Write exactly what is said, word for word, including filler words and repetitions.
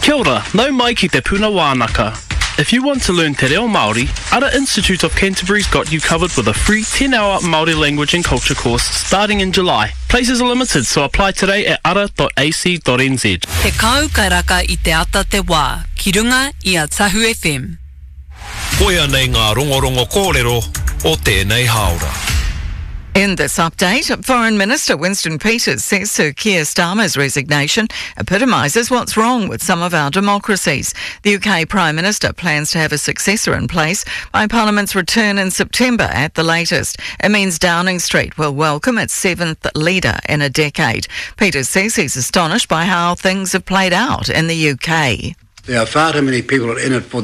Kia ora, nau mai ki te puna wānaka. If you want to learn te reo Māori, Ara Institute of Canterbury's got you covered with a free ten hour Māori language and culture course starting in July. Places are limited, so apply today at ara dot a c dot n z. He kau kairaka I te ata te wā, ki runga I a Tahu F M. Koia nei ngā rongorongo kōrero o tēnei haora. In this update, Foreign Minister Winston Peters says Sir Keir Starmer's resignation epitomises what's wrong with some of our democracies. The U K Prime Minister plans to have a successor in place by Parliament's return in September at the latest. It means Downing Street will welcome its seventh leader in a decade. Peters says he's astonished by how things have played out in the U K. There are far too many people in it for